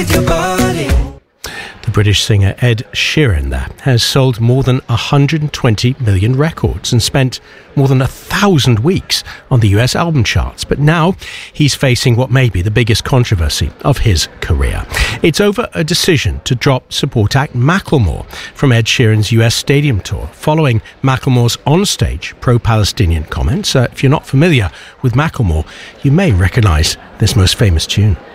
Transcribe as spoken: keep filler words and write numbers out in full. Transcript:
The British singer Ed Sheeran there has sold more than one hundred twenty million records and spent more than a thousand weeks on the U S album charts. But now he's facing what may be the biggest controversy of his career. It's over a decision to drop support act Macklemore from Ed Sheeran's U S stadium tour following Macklemore's onstage pro-Palestinian comments. Uh, if you're not familiar with Macklemore, you may recognise this most famous tune.